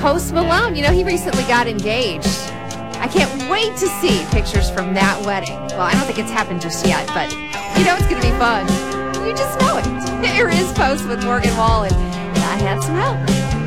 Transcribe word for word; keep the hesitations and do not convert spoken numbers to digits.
Post Malone, you know, he recently got engaged. I can't wait to see pictures from that wedding. Well, I don't think it's happened just yet, but you know it's going to be fun. You just know it. Here is Post with Morgan Wallen. I have some help.